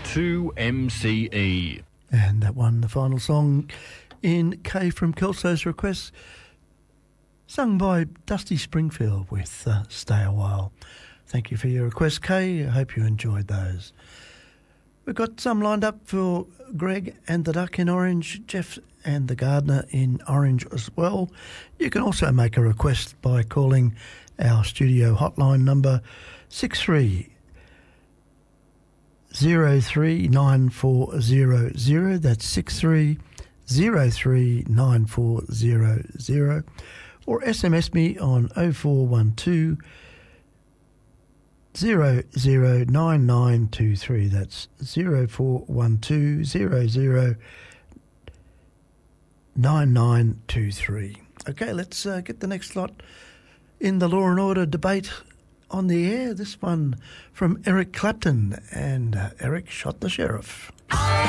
2MCE. And that one, the final song in K from Kelso's request, sung by Dusty Springfield with Stay a While. Thank you for your request, Kay. I hope you enjoyed those. We've got some lined up for Greg and the Duck in Orange, Jeff and the Gardener in Orange as well. You can also make a request by calling our studio hotline number 63039400. That's 63039400. Or SMS me on 0412 009923. That's 0412 009923. Okay, let's get the next lot in the Law and Order debate on the air. This one from Eric Clapton, and Eric Shot the Sheriff.